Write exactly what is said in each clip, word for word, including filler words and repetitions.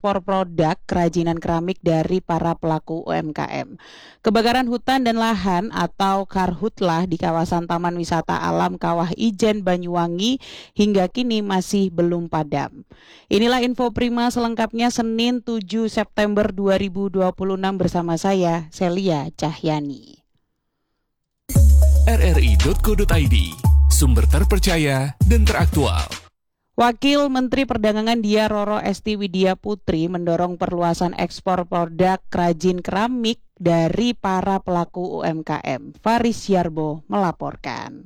ekspor produk kerajinan keramik dari para pelaku U M K M. Kebakaran hutan dan lahan atau karhutlah di kawasan Taman Wisata Alam Kawah Ijen Banyuwangi hingga kini masih belum padam. Inilah info Prima selengkapnya Senin tujuh September dua ribu dua puluh enam bersama saya, Celia Cahyani. R R I titik co titik I D, sumber terpercaya dan teraktual. Wakil Menteri Perdagangan Dia Roro Esti Widya Putri mendorong perluasan ekspor produk kerajin keramik dari para pelaku U M K M. Faris Yarbo melaporkan.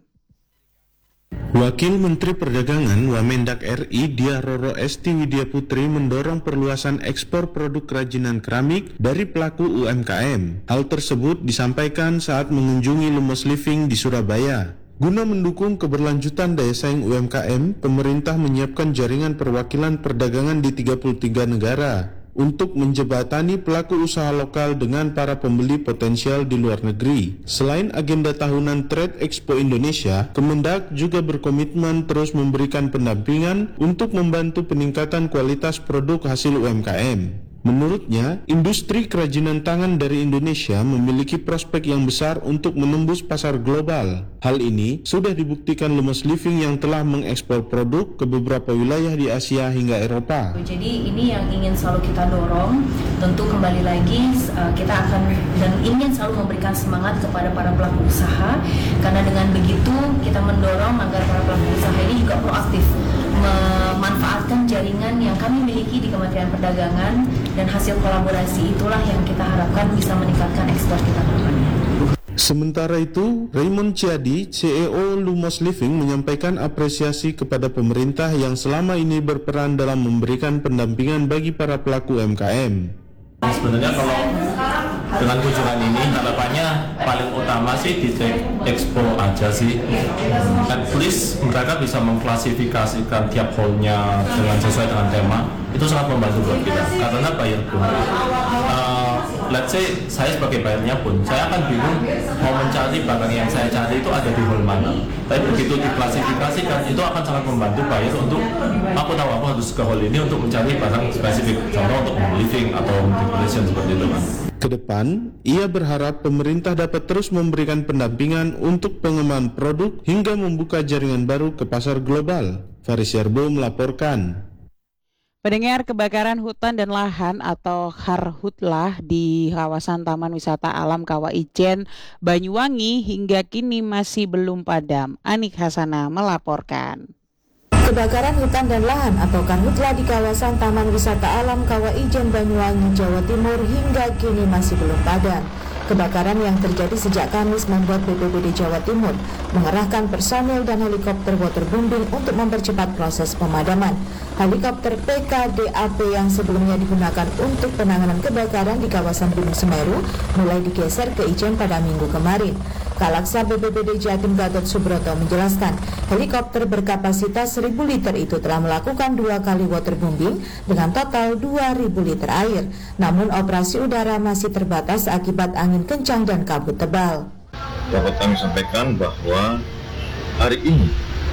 Wakil Menteri Perdagangan Wamendak R I Dia Roro Esti Widya Putri mendorong perluasan ekspor produk kerajinan keramik dari pelaku U M K M. Hal tersebut disampaikan saat mengunjungi Lumos Living di Surabaya. Guna mendukung keberlanjutan daya saing U M K M, pemerintah menyiapkan jaringan perwakilan perdagangan di tiga puluh tiga negara untuk menjembatani pelaku usaha lokal dengan para pembeli potensial di luar negeri. Selain agenda tahunan Trade Expo Indonesia, Kemendak juga berkomitmen terus memberikan pendampingan untuk membantu peningkatan kualitas produk hasil U M K M. Menurutnya, industri kerajinan tangan dari Indonesia memiliki prospek yang besar untuk menembus pasar global. Hal ini sudah dibuktikan Lumos Living yang telah mengekspor produk ke beberapa wilayah di Asia hingga Eropa. Jadi ini yang ingin selalu kita dorong, tentu kembali lagi kita akan dan ingin selalu memberikan semangat kepada para pelaku usaha, karena dengan begitu kita mendorong agar para pelaku usaha ini juga proaktif memanfaatkan jaringan yang kami miliki di Kementerian Perdagangan, dan hasil kolaborasi itulah yang kita harapkan bisa meningkatkan ekspor kita ke depannya. Sementara itu, Raymond Ciadi, C E O Lumos Living, menyampaikan apresiasi kepada pemerintah yang selama ini berperan dalam memberikan pendampingan bagi para pelaku U M K M. Sebenarnya kalau dengan kunjungan ini harapannya paling utama sih di Trade Expo aja sih. At least mereka bisa mengklasifikasikan tiap hall-nya dengan sesuai dengan tema. Itu sangat membantu buat kita. Karena bayar pun, uh, let's say saya sebagai bayarnya pun, saya akan bingung mau mencari barang yang saya cari itu ada di hall mana. Tapi begitu diklasifikasikan, itu akan sangat membantu buyer untuk aku tahu aku harus ke hall ini untuk mencari barang spesifik. Contoh untuk home living atau home decoration seperti itu kan. Kedepan, ia berharap pemerintah dapat terus memberikan pendampingan untuk pengembangan produk hingga membuka jaringan baru ke pasar global. Faris Yarbo melaporkan. Pendengar, kebakaran hutan dan lahan atau karhutlah di kawasan Taman Wisata Alam Kawah Ijen Banyuwangi hingga kini masih belum padam. Anik Hasana melaporkan. Kebakaran hutan dan lahan atau karhutlah di kawasan Taman Wisata Alam Kawah Ijen Banyuwangi, Jawa Timur hingga kini masih belum padam. Kebakaran yang terjadi sejak Kamis membuat B P B D Jawa Timur mengerahkan personel dan helikopter waterbombing untuk mempercepat proses pemadaman. Helikopter P K D A P yang sebelumnya digunakan untuk penanganan kebakaran di kawasan Gunung Semeru mulai digeser ke Ijen pada minggu kemarin. Kalaksa B P B D Jatim Gatot Subroto menjelaskan, helikopter berkapasitas seribu liter itu telah melakukan dua kali waterbombing dengan total dua ribu liter air. Namun operasi udara masih terbatas akibat angin kencang dan kabut tebal. Dapat kami sampaikan bahwa hari ini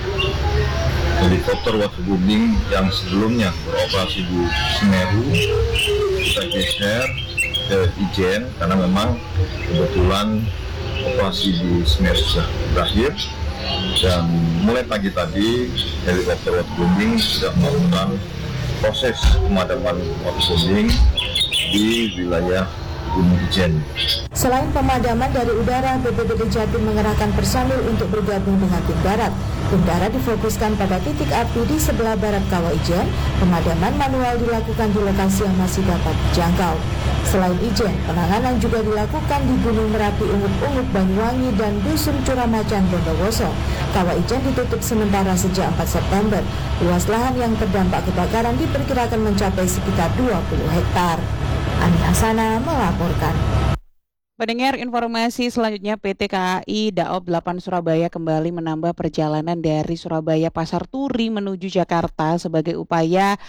helikopter waterbombing yang sebelumnya beroperasi di Semeru kita geser ke Ijen karena memang kebetulan operasi di Semeru sudah berakhir, dan mulai pagi tadi helikopter waterbombing sudah melakukan proses pemadaman waterbombing di wilayah Gunung Ijen. Selain pemadaman dari udara, B P B D Jatim mengerahkan personil untuk bergabung dengan tim darat. Tim darat difokuskan pada titik api di sebelah barat Kawah Ijen. Pemadaman manual dilakukan di lokasi yang masih dapat dijangkau. Selain Ijen, penanganan juga dilakukan di Gunung Merapi, Ungup-Ungup, Banyuwangi, dan Dusun Curamacan, Bondowoso. Kawah Ijen ditutup sementara sejak empat September. Luas lahan yang terdampak kebakaran diperkirakan mencapai sekitar dua puluh hektar. Ani Asana melaporkan. Pendengar, informasi selanjutnya, P T K A I Daob delapan Surabaya kembali menambah perjalanan dari Surabaya Pasar Turi menuju Jakarta sebagai upaya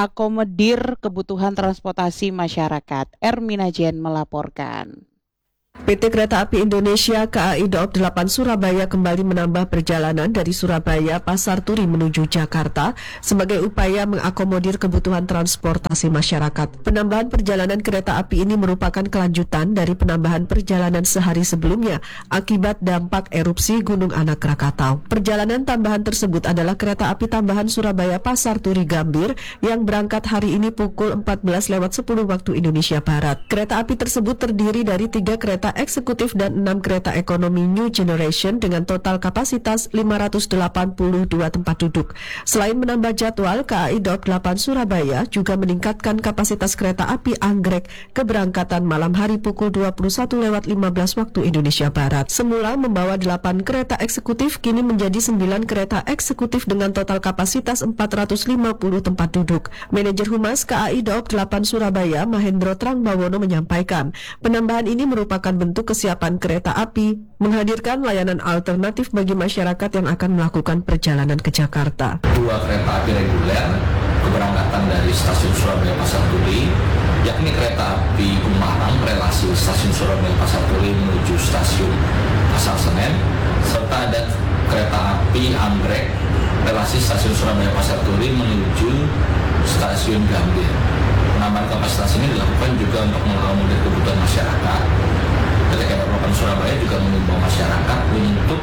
mengakomodir kebutuhan transportasi masyarakat. Ermina Jen melaporkan. P T Kereta Api Indonesia K A I Daob delapan Surabaya kembali menambah perjalanan dari Surabaya Pasar Turi menuju Jakarta sebagai upaya mengakomodir kebutuhan transportasi masyarakat. Penambahan perjalanan kereta api ini merupakan kelanjutan dari penambahan perjalanan sehari sebelumnya akibat dampak erupsi Gunung Anak Krakatau. Perjalanan tambahan tersebut adalah kereta api tambahan Surabaya Pasar Turi Gambir yang berangkat hari ini pukul empat belas lewat sepuluh waktu Indonesia Barat. Kereta api tersebut terdiri dari tiga kereta eksekutif dan enam kereta ekonomi New Generation dengan total kapasitas lima ratus delapan puluh dua tempat duduk. Selain menambah jadwal, K A I Daob delapan Surabaya juga meningkatkan kapasitas kereta api Anggrek keberangkatan malam hari pukul dua puluh satu lewat lima belas waktu Indonesia Barat. Semula membawa delapan kereta eksekutif, kini menjadi sembilan kereta eksekutif dengan total kapasitas empat ratus lima puluh tempat duduk. Manajer Humas K A I Daob delapan Surabaya, Mahendro Trangbawono menyampaikan, penambahan ini merupakan bentuk kesiapan kereta api menghadirkan layanan alternatif bagi masyarakat yang akan melakukan perjalanan ke Jakarta. Dua kereta api reguler keberangkatan dari stasiun Surabaya Pasar Turi, yakni kereta api Unmarang relasi stasiun Surabaya Pasar Turi menuju stasiun Pasar Senen, serta ada kereta api Anggrek relasi stasiun Surabaya Pasar Turi menuju stasiun Gambir. Penambahan kapasitas ini dilakukan juga untuk mengakomodir kebutuhan masyarakat. P T Kereta Api Surabaya juga mengimbau masyarakat untuk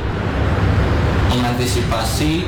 mengantisipasi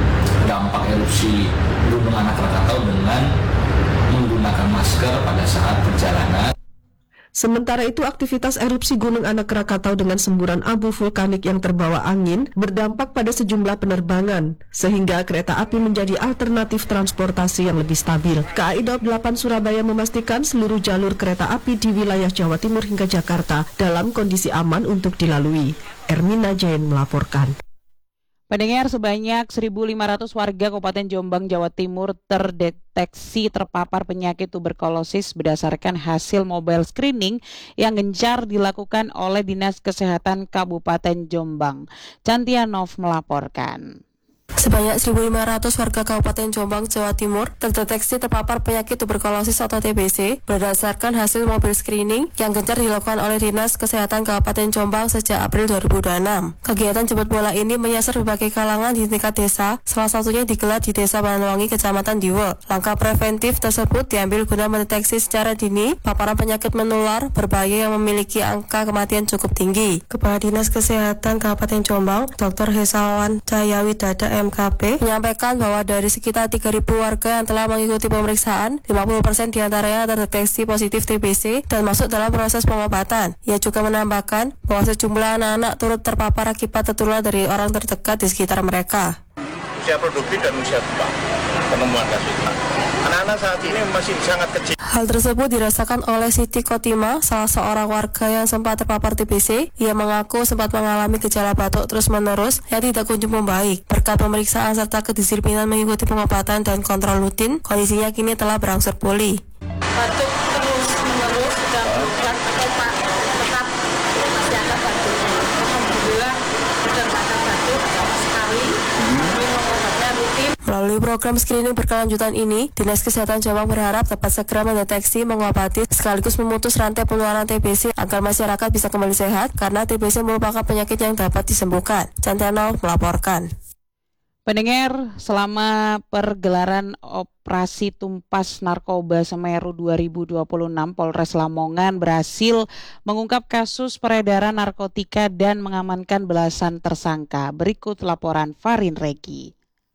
dampak erupsi Gunung Anak Krakatau dengan menggunakan masker pada saat perjalanan. Sementara itu, aktivitas erupsi Gunung Anak Krakatau dengan semburan abu vulkanik yang terbawa angin berdampak pada sejumlah penerbangan, sehingga kereta api menjadi alternatif transportasi yang lebih stabil. K A I Daob delapan Surabaya memastikan seluruh jalur kereta api di wilayah Jawa Timur hingga Jakarta dalam kondisi aman untuk dilalui. Ermina Jain melaporkan. Pendengar, sebanyak seribu lima ratus warga Kabupaten Jombang, Jawa Timur terdeteksi terpapar penyakit tuberkulosis berdasarkan hasil mobile screening yang gencar dilakukan oleh Dinas Kesehatan Kabupaten Jombang. Cantianov melaporkan. Sebanyak seribu lima ratus warga Kabupaten Jombang, Jawa Timur terdeteksi terpapar penyakit tuberkulosis atau T B C berdasarkan hasil mobil screening yang gencar dilakukan oleh Dinas Kesehatan Kabupaten Jombang sejak April dua ribu dua puluh enam. Kegiatan jemput bola ini menyasar berbagai kalangan di tingkat desa, salah satunya digelar di Desa Banyuwangi, Kecamatan Diwe. Langkah preventif tersebut diambil guna mendeteksi secara dini paparan penyakit menular berbahaya yang memiliki angka kematian cukup tinggi. Kepala Dinas Kesehatan Kabupaten Jombang, Doktor Hesawan Cahyawidada M K P menyampaikan bahwa dari sekitar tiga ribu warga yang telah mengikuti pemeriksaan, lima puluh persen diantaranya terdeteksi positif T B C dan masuk dalam proses pengobatan. Ia juga menambahkan bahwa sejumlah anak-anak turut terpapar akibat tertular dari orang terdekat di sekitar mereka. Usia produktif dan usia tua penemuan kasusnya. Anak-anak saat ini masih sangat kecil. Hal tersebut dirasakan oleh Siti Kotima, salah seorang warga yang sempat terpapar T B C. Ia mengaku sempat mengalami gejala batuk terus-menerus yang tidak kunjung membaik. Berkat pemeriksaan serta kedisiplinan mengikuti pengobatan dan kontrol rutin, kondisinya kini telah berangsur pulih. Batuk terus-menerus dan bukan atau pak tetap masih ada batuk. Alhamdulillah sudah tidak ada batuk sama sekali. Minum obatnya rutin. Melalui program screening berkelanjutan ini, Dinas Kesehatan Jombang berharap dapat segera mendeteksi, mengobati, sekaligus memutus rantai penularan T B C agar masyarakat bisa kembali sehat karena T B C merupakan penyakit yang dapat disembuhkan. Cantianov melaporkan. Pendengar, selama pergelaran Operasi Tumpas Narkoba Semeru dua ribu dua puluh enam, Polres Lamongan berhasil mengungkap kasus peredaran narkotika dan mengamankan belasan tersangka. Berikut laporan Farin Regi.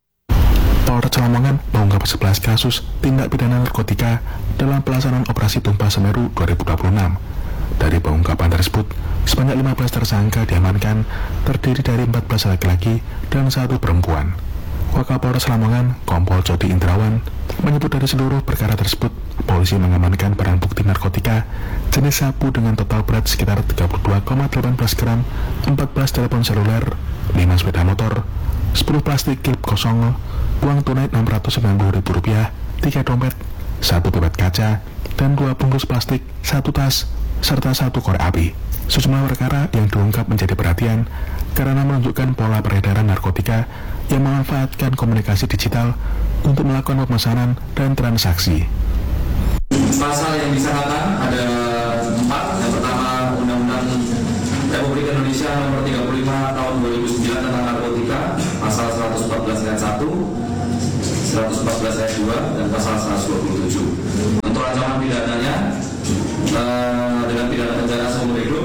Polres Lamongan mengungkap sebelas kasus tindak pidana narkotika dalam pelaksanaan Operasi Tumpas Semeru dua ribu dua puluh enam. Dari pengungkapan tersebut, sebanyak lima belas tersangka diamankan, terdiri dari empat belas laki-laki dan satu perempuan. Wakapolres Lamongan, Kompol Jody Indrawan, menyebut dari seluruh perkara tersebut, polisi mengamankan barang bukti narkotika jenis sabu dengan total berat sekitar tiga puluh dua koma satu delapan gram, empat belas telepon seluler, lima sepeda motor, sepuluh plastik klip kosong, uang tunai enam ratus sembilan puluh ribu rupiah, tiga dompet, satu pipet kaca, dan dua bungkus plastik, satu tas, serta satu korek api. Sejumlah perkara yang diungkap menjadi perhatian karena menunjukkan pola peredaran narkotika yang memanfaatkan komunikasi digital untuk melakukan pemesanan dan transaksi. Pasal yang disangkakan ada empat. Yang pertama, Undang-Undang seratus dua puluh tujuh. Untuk ancaman pidananya eh, dengan pidana penjara seumur hidup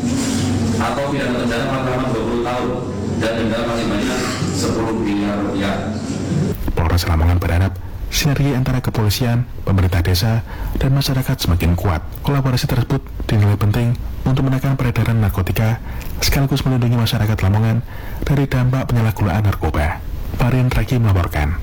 atau pidana penjara paling lama dua puluh tahun dan denda paling banyak sepuluh miliar rupiah. Polres Lamongan berharap sinergi antara kepolisian, pemerintah desa, dan masyarakat semakin kuat. Kolaborasi tersebut dinilai penting untuk menekan peredaran narkotika sekaligus melindungi masyarakat Lamongan dari dampak penyalahgunaan narkoba. Varian Raki melaporkan.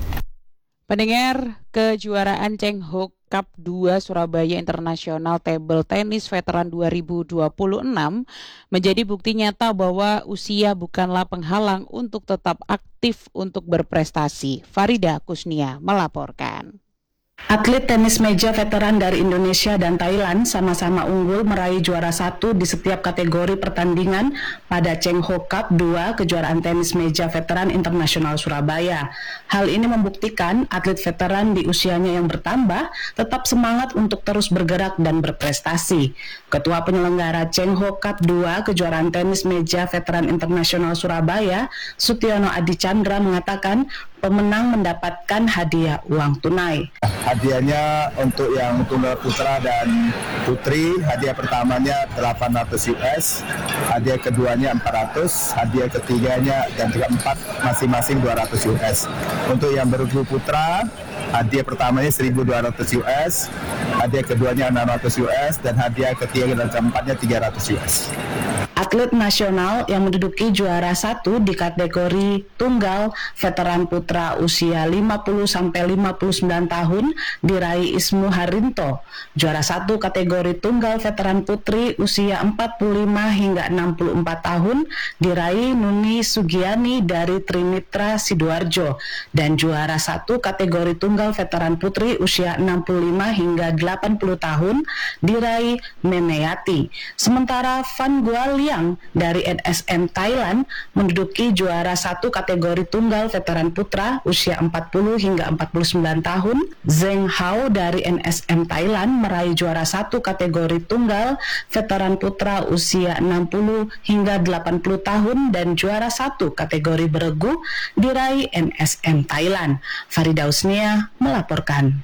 Pendengar, kejuaraan Cheng Ho Cup dua Surabaya International Table Tennis Veteran dua ribu dua puluh enam menjadi bukti nyata bahwa usia bukanlah penghalang untuk tetap aktif untuk berprestasi. Farida Kusnia melaporkan. Atlet tenis meja veteran dari Indonesia dan Thailand sama-sama unggul meraih juara satu di setiap kategori pertandingan pada Cheng Ho Cup dua kejuaraan tenis meja veteran internasional Surabaya. Hal ini membuktikan atlet veteran di usianya yang bertambah tetap semangat untuk terus bergerak dan berprestasi. Ketua penyelenggara Cheng Ho Cup dua kejuaraan tenis meja veteran internasional Surabaya, Sutiono Adi Chandra mengatakan pemenang mendapatkan hadiah uang tunai. Hadiahnya untuk yang tunggal putra dan putri, hadiah pertamanya delapan ratus U S, hadiah keduanya empat ratus, hadiah ketiganya dan keempat masing-masing dua ratus U S. Untuk yang bergu putra, hadiah pertamanya seribu dua ratus U S, hadiah keduanya enam ratus U S, dan hadiah ketiga dan keempatnya tiga ratus U S. Atlet nasional yang menduduki juara satu di kategori tunggal veteran putra usia lima puluh sampai lima puluh sembilan tahun diraih Ismu Harinto. Juara satu kategori tunggal veteran putri usia empat puluh lima hingga enam puluh empat tahun diraih Nuni Sugiani dari Trimitra Sidoarjo. Dan juara satu kategori tunggal veteran putri usia enam puluh lima hingga delapan puluh tahun diraih Memeyati. Sementara Van Gualiang dari N S M Thailand menduduki juara satu kategori tunggal veteran putra usia empat puluh hingga empat puluh sembilan tahun. Zeng Hao dari N S M Thailand meraih juara satu kategori tunggal veteran putra usia enam puluh hingga delapan puluh tahun dan juara satu kategori beregu diraih N S M Thailand. Farida Usnia melaporkan.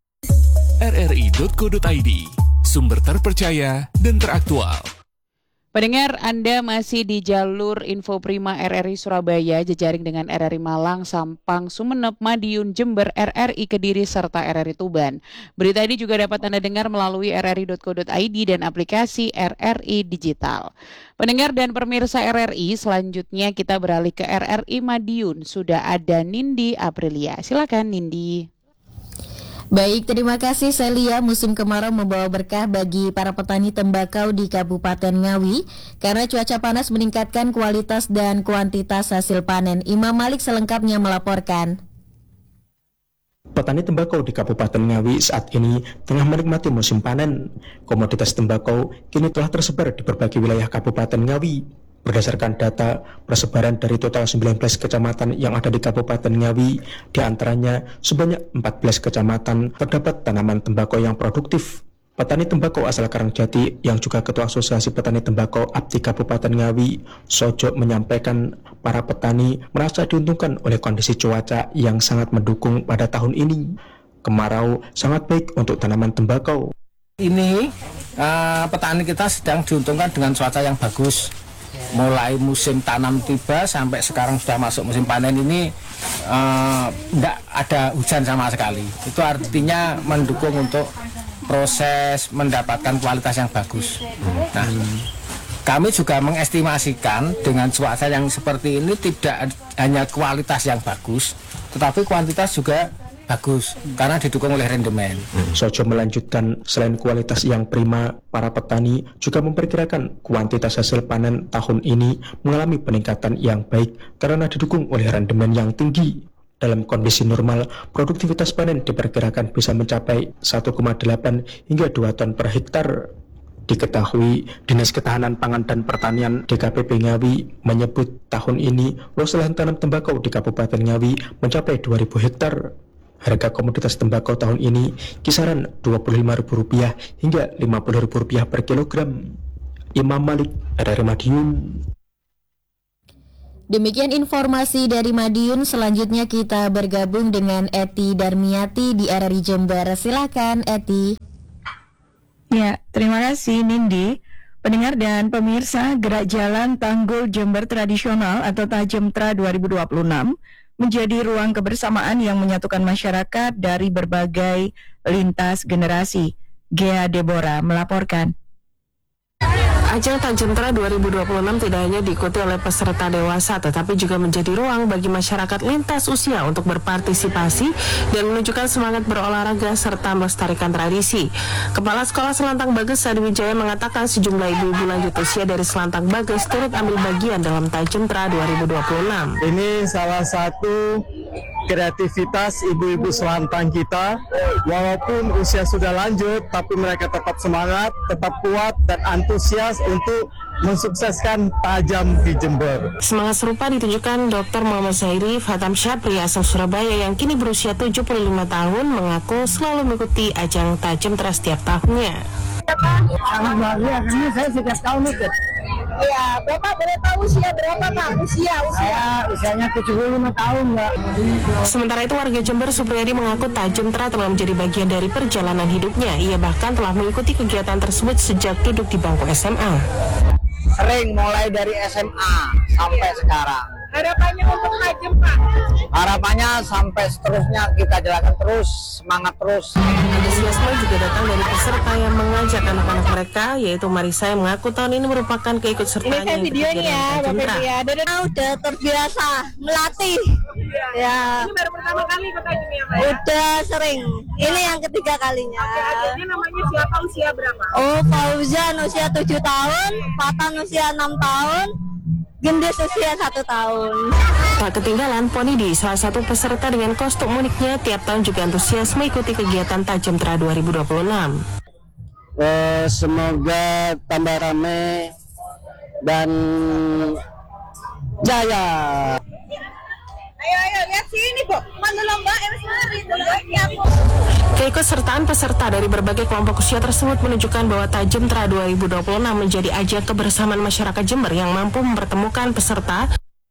R R I dot co dot I D, sumber terpercaya dan teraktual. Pendengar, Anda masih di jalur Info Prima R R I Surabaya, jejaring dengan R R I Malang, Sampang, Sumeneb, Madiun, Jember, R R I Kediri, serta R R I Tuban. Berita ini juga dapat Anda dengar melalui r r i dot co dot i d dan aplikasi R R I Digital. Pendengar dan pemirsa R R I, selanjutnya kita beralih ke R R I Madiun. Sudah ada Nindi Aprilia. Silakan Nindi. Baik, terima kasih Celia. Musim kemarau membawa berkah bagi para petani tembakau di Kabupaten Ngawi karena cuaca panas meningkatkan kualitas dan kuantitas hasil panen. Imam Malik selengkapnya melaporkan. Petani tembakau di Kabupaten Ngawi saat ini tengah menikmati musim panen. Komoditas tembakau kini telah tersebar di berbagai wilayah Kabupaten Ngawi. Berdasarkan data persebaran dari total sembilan belas kecamatan yang ada di Kabupaten Ngawi, di antaranya sebanyak empat belas kecamatan terdapat tanaman tembakau yang produktif. Petani tembakau asal Karangjati yang juga Ketua Asosiasi Petani Tembakau A P T I Kabupaten Ngawi, Sojo, menyampaikan para petani merasa diuntungkan oleh kondisi cuaca yang sangat mendukung pada tahun ini. Kemarau sangat baik untuk tanaman tembakau. Ini uh, petani kita sedang diuntungkan dengan cuaca yang bagus. Mulai musim tanam tiba sampai sekarang sudah masuk musim panen ini tidak uh, ada hujan sama sekali. Itu artinya mendukung untuk proses mendapatkan kualitas yang bagus. Nah, kami juga mengestimasikan dengan cuaca yang seperti ini tidak hanya kualitas yang bagus, tetapi kuantitas juga bagus karena didukung oleh rendemen. Sojo melanjutkan, selain kualitas yang prima, para petani juga memperkirakan kuantitas hasil panen tahun ini mengalami peningkatan yang baik karena didukung oleh rendemen yang tinggi. Dalam kondisi normal, produktivitas panen diperkirakan bisa mencapai satu koma delapan hingga dua ton per hektar. Diketahui, Dinas Ketahanan Pangan dan Pertanian D K P P Ngawi menyebut tahun ini luas lahan tanam tembakau di Kabupaten Ngawi mencapai dua ribu hektar. Harga komoditas tembakau tahun ini kisaran dua puluh lima ribu rupiah hingga lima puluh ribu rupiah per kilogram. Imam Malik, R R I Madiun. Demikian informasi dari Madiun. Selanjutnya kita bergabung dengan Eti Darmiati di R R I Jember. Silakan Eti. Ya, terima kasih Nindi. Pendengar dan pemirsa, Gerak Jalan Tanggul Jember Tradisional atau Tajemtra dua ribu dua puluh enam menjadi ruang kebersamaan yang menyatukan masyarakat dari berbagai lintas generasi. Gea Deborah melaporkan. Ajang Tajemtra dua ribu dua puluh enam tidak hanya diikuti oleh peserta dewasa, tetapi juga menjadi ruang bagi masyarakat lintas usia untuk berpartisipasi dan menunjukkan semangat berolahraga serta melestarikan tradisi. Kepala Sekolah Selantang Bages Sadi Wijaya mengatakan sejumlah ibu-ibu lanjut usia dari Selantang Bages turut ambil bagian dalam Tajemtra dua ribu dua puluh enam. Ini salah satu kreativitas ibu-ibu Selantang kita, walaupun usia sudah lanjut, tapi mereka tetap semangat, tetap kuat dan antusias untuk mensukseskan Tajam di Jember. Semangat serupa ditunjukkan Doktor Muhammad Zairi Fatam Syapri asal Surabaya yang kini berusia tujuh puluh lima tahun, mengaku selalu mengikuti ajang Tajemtra setiap tahunnya. Sangat bahagia karena saya sudah tahun ikut. Iya, Bapak boleh tahu usia berapa Pak? Usia, usia. Saya usianya tujuh puluh lima tahun, Mbak. Sementara itu warga Jember Supriyadi mengaku Tajemtra telah menjadi bagian dari perjalanan hidupnya. Ia bahkan telah mengikuti kegiatan tersebut sejak duduk di bangku S M A. Sering mulai dari S M A sampai sekarang. Harapannya untuk Tajem, Pak? Harapannya sampai seterusnya kita jalankan terus, semangat terus. Antusiasme juga datang dari peserta yang mengajak anak-anak mereka, yaitu Marisa yang mengaku tahun ini merupakan keikutsertaannya. Ini saya video nih ya, Bapak Ibu ya. Udah terbiasa melatih. Ya. Ini baru pertama kali ikut Tajem ya, Pak? Udah sering. Ini yang ketiga kalinya. Oke, ajaknya namanya siapa, usia berapa? Oh, Fauzan usia tujuh tahun, Fatan usia enam tahun, Gendis usia satu tahun. Tak ketinggalan, Ponidi, salah satu peserta dengan kostum uniknya, tiap tahun juga antusias mengikuti kegiatan Tajemtra dua ribu dua puluh enam. Eh, semoga tambah rame dan jaya. Ayo, ayo, lihat sini, Bu. Mana lomba? Keikutsertaan peserta dari berbagai kelompok usia tersebut menunjukkan bahwa Tajemtra dua ribu dua puluh enam menjadi ajang kebersamaan masyarakat Jember yang mampu mempertemukan peserta.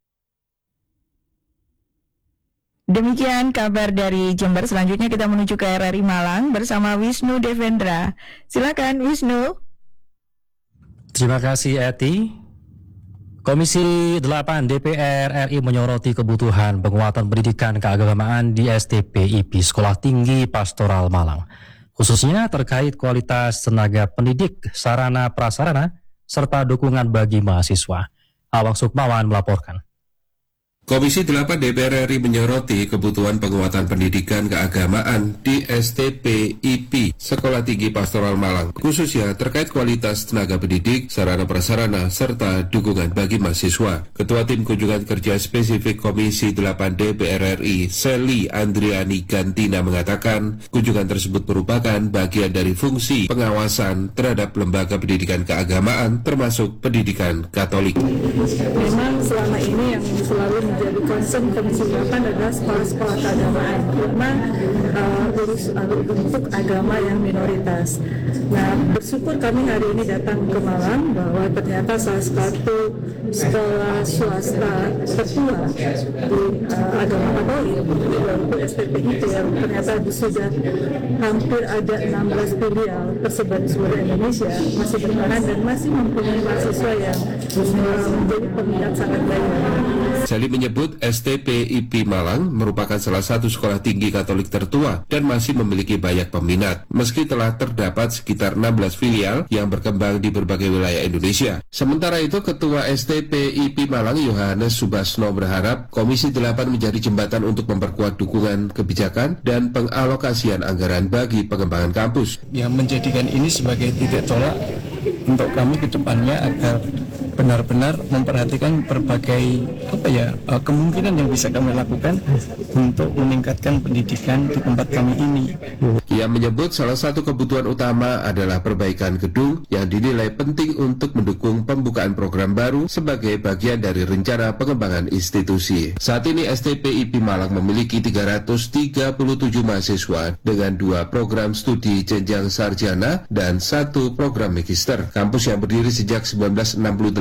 Demikian kabar dari Jember. Selanjutnya kita menuju ke R R I Malang bersama Wisnu Devendra. Silakan Wisnu. Terima kasih Eti. Komisi delapan D P R R I menyoroti kebutuhan penguatan pendidikan keagamaan di S T P I P Sekolah Tinggi Pastoral Malang, khususnya terkait kualitas tenaga pendidik, sarana prasarana, serta dukungan bagi mahasiswa. Awang Sukmawan melaporkan. Komisi delapan D P R R I menyoroti kebutuhan penguatan pendidikan keagamaan di S T P I P Sekolah Tinggi Pastoral Malang, khususnya terkait kualitas tenaga pendidik, sarana prasarana, serta dukungan bagi mahasiswa. Ketua Tim Kunjungan Kerja Spesifik Komisi delapan D P R R I, Seli Andriani Gantina mengatakan, kunjungan tersebut merupakan bagian dari fungsi pengawasan terhadap lembaga pendidikan keagamaan, termasuk pendidikan Katolik. Memang selama ini yang selalu menjadi concern Komisi delapan adalah sekolah-sekolah keagamaan, karena uh, urus uh, untuk agama yang minoritas. Nah, bersyukur kami hari ini datang ke Malang bahwa ternyata salah satu sekolah swasta tertua di uh, agama Katolik, yaitu S T P I P, yang ternyata sudah hampir ada enam belas filial tersebar di seluruh Indonesia, masih bertahan dan masih mempunyai mahasiswa yang uh, menjadi peminat sangat banyak. Sali menyebut S T P I P Malang merupakan salah satu sekolah tinggi Katolik tertua dan masih memiliki banyak peminat, meski telah terdapat sekitar enam belas filial yang berkembang di berbagai wilayah Indonesia. Sementara itu, Ketua S T P I P Malang Yohanes Subasno berharap Komisi delapan menjadi jembatan untuk memperkuat dukungan kebijakan dan pengalokasian anggaran bagi pengembangan kampus. Yang menjadikan ini sebagai titik tolak untuk kami ke depannya agar benar-benar memperhatikan berbagai apa ya kemungkinan yang bisa kami lakukan untuk meningkatkan pendidikan di tempat kami ini. Ia menyebut salah satu kebutuhan utama adalah perbaikan gedung yang dinilai penting untuk mendukung pembukaan program baru sebagai bagian dari rencana pengembangan institusi. Saat ini S T P I P Malang memiliki tiga ratus tiga puluh tujuh mahasiswa dengan dua program studi jenjang sarjana dan satu program magister. Kampus yang berdiri sejak seribu sembilan ratus enam puluh delapan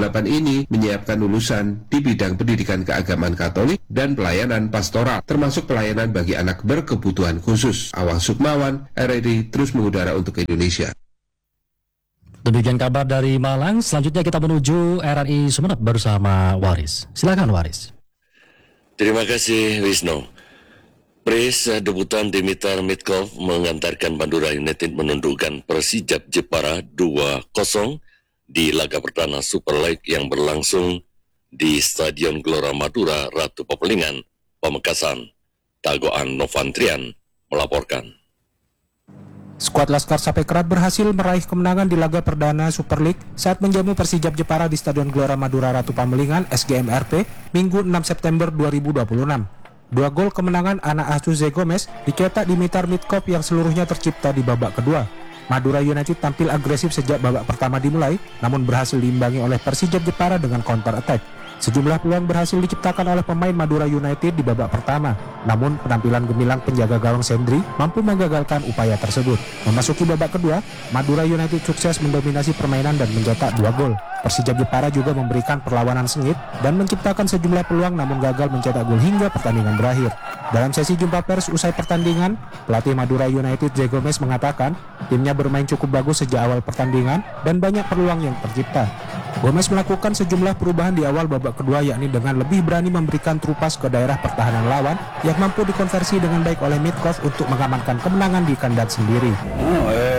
delapan ini menyiapkan lulusan di bidang pendidikan keagamaan Katolik dan pelayanan pastoral, termasuk pelayanan bagi anak berkebutuhan khusus. Awang Sukmawan, R R I terus mengudara untuk Indonesia. Demikian kabar dari Malang. Selanjutnya kita menuju R R I Sumeneb bersama Waris. Silakan Waris. Terima kasih Wisnu. Pres debutan Dimitar Mitkov mengantarkan Madura United menundukkan Persijap Jepara dua kosong di laga perdana Super League yang berlangsung di Stadion Gelora Madura, Ratu Pepelingan, Pamekasan. Tagoan Novantrian melaporkan. Skuad Laskar Sapekrat berhasil meraih kemenangan di laga perdana Super League saat menjamu Persijap Jepara di Stadion Gelora Madura Ratu Pamelingan S G M R P Minggu enam September dua ribu dua puluh enam. Dua gol kemenangan anak asuh Ze Gomez dicetak Dimitar Mitkov yang seluruhnya tercipta di babak kedua. Madura United tampil agresif sejak babak pertama dimulai, namun berhasil diimbangi oleh Persijap Jepara dengan counter attack. Sejumlah peluang berhasil diciptakan oleh pemain Madura United di babak pertama, namun penampilan gemilang penjaga gawang Sendri mampu menggagalkan upaya tersebut. Memasuki babak kedua, Madura United sukses mendominasi permainan dan mencetak dua gol. Persijap Jepara juga memberikan perlawanan sengit dan menciptakan sejumlah peluang namun gagal mencetak gol hingga pertandingan berakhir. Dalam sesi jumpa pers usai pertandingan, pelatih Madura United Ze Gomez mengatakan timnya bermain cukup bagus sejak awal pertandingan dan banyak peluang yang tercipta. Gomez melakukan sejumlah perubahan di awal babak kedua, yakni dengan lebih berani memberikan trupas ke daerah pertahanan lawan yang mampu dikonversi dengan baik oleh Mitkov untuk mengamankan kemenangan di kandang sendiri.